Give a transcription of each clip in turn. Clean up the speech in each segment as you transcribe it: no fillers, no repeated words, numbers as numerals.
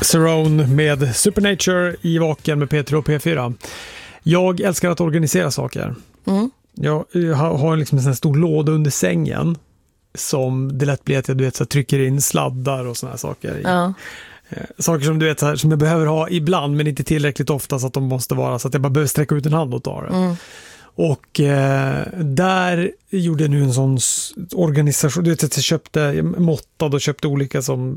Cerrone med Supernature i Vaken med P3 och P4. Jag älskar att organisera saker. Jag har liksom en sån här stor låda under sängen som det lätt blir att jag så trycker in sladdar och såna här saker i. Ja. Saker som du vet så här, som jag behöver ha ibland men inte tillräckligt ofta så att de måste vara så att jag bara behöver sträcka ut en hand och ta det. Och där gjorde jag nu en sån organisation. Du vet att jag köpte måttad och köpte olika som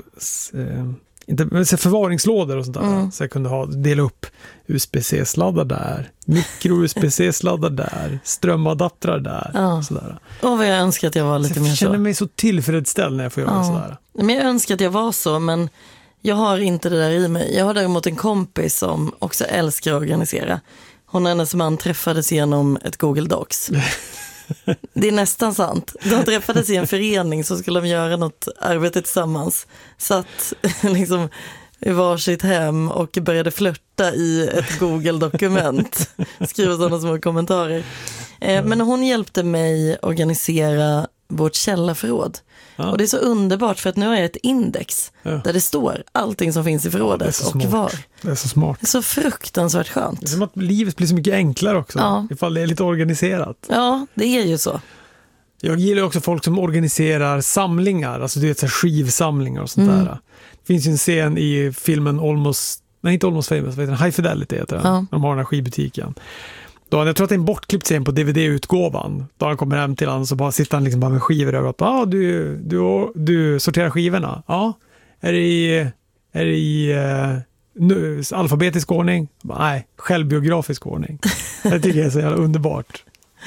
inte förvaringslådor och sånt där. Så jag kunde dela upp USB-C-sladdar där, mikro-USB-C-sladdar där, strömadaptrar där. Sådär. Vad jag önskar att jag var lite mer så. Jag känner mig så tillfredsställd när jag får göra sådär. Men jag önskar att jag var så, men jag har inte det där i mig. Jag har däremot en kompis som också älskar att organisera. Hon och hennes man träffades genom ett Google Docs. Det är nästan sant. De träffades i en förening så skulle de göra något arbete tillsammans. Satt liksom i varsitt hem och började flirta i ett Google-dokument. Skriva sådana små kommentarer. Men hon hjälpte mig organisera vårt källarförråd. Och det är så underbart för att nu har jag ett index där det står allting som finns i förrådet och var. Det är så smart. Det är så fruktansvärt skönt. Det är som att livet blir så mycket enklare också ifall det är lite organiserat. Ja, det är ju så. Jag gillar också folk som organiserar samlingar, alltså du vet så här skivsamlingar och sånt där. Det finns ju en scen i filmen inte Almost Famous, High Fidelity heter den. De har den här skivbutiken. Jag tror att det är en bortklippt scen på DVD-utgåvan. Då han kommer hem till honom så bara sitter han liksom bara med skivor över att du sorterar skivorna. Ja. Är det i alfabetisk ordning? Nej, självbiografisk ordning. Det tycker jag är så jävla underbart.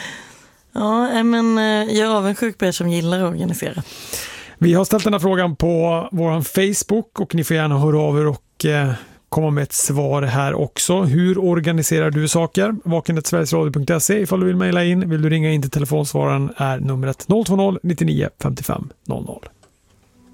Ja, men jag är avundsjuk på er som gillar att organisera. Vi har ställt den här frågan på vår Facebook och ni får gärna höra av er och komma med ett svar här också. Hur organiserar du saker? vaken@sverigesradio.se ifall du vill mejla in. Vill du ringa in till telefonsvararen är numret 020 99 55 00.